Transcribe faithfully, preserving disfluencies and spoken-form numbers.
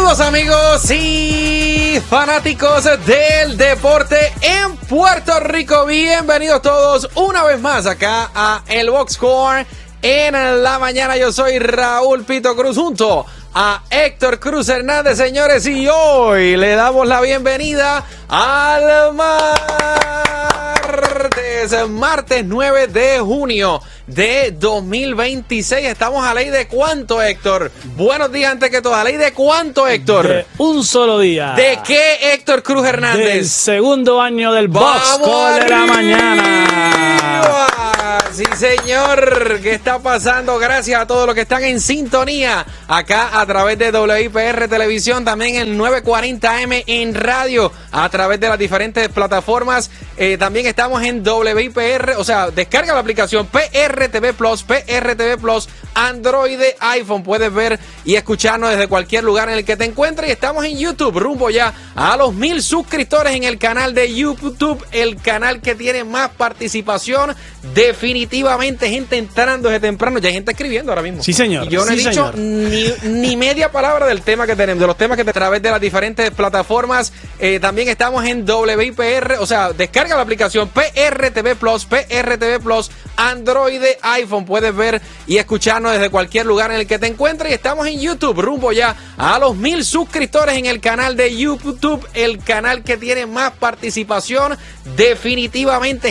Saludos amigos y fanáticos del deporte en Puerto Rico. Bienvenidos todos una vez más acá a el Box Score en la mañana. Yo soy Raúl Pito Cruz junto a Héctor Cruz Hernández, señores, y hoy le damos la bienvenida al martes, martes nueve de junio de dos mil veintiséis. Estamos a ley de cuánto, Héctor. Buenos días antes que todo. ¿A ley de cuánto, Héctor? De un solo día. ¿De qué, Héctor Cruz Hernández? Del segundo año del Box Score de la mañana. Sí, señor. ¿Qué está pasando? Gracias a todos los que están en sintonía acá a través de W I P R Televisión, también el nueve cuarenta M en radio, a través de las diferentes plataformas. Eh, también estamos en W I P R, o sea, descarga la aplicación P R T V Plus, P R T V Plus, Android, iPhone. Puedes ver y escucharnos desde cualquier lugar en el que te encuentres. Y estamos en YouTube, rumbo ya a los mil suscriptores en el canal de YouTube, el canal que tiene más participación. Definitivamente, gente entrando desde temprano. Ya hay gente escribiendo ahora mismo. Sí, señor. Y yo no sí, he dicho ni, ni media palabra del tema que tenemos, de los temas que te, a través de las diferentes plataformas. Eh, también estamos en W I P R, o sea, descarga la aplicación P R T V Plus, P R T V Plus, Android, iPhone. Puedes ver y escucharnos desde cualquier lugar en el que te encuentres. Y estamos en YouTube, rumbo ya a los mil suscriptores en el canal de YouTube, el canal que tiene más participación. Definitivamente,